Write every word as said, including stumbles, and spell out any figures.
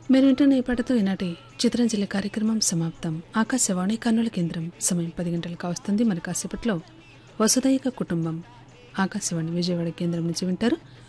మీరు వింటున్న ఈ పాటతో ఈనాటి చిత్రాంజలి కార్యక్రమం సమాప్తం. ఆకాశవాణి కర్నూలు కేంద్రం. సమయం పది గంటలకు వస్తుంది. మరి కాసేపట్లో వసుదైక కుటుంబం ఆకాశవాణి విజయవాడ కేంద్రం నుంచి వింటారు.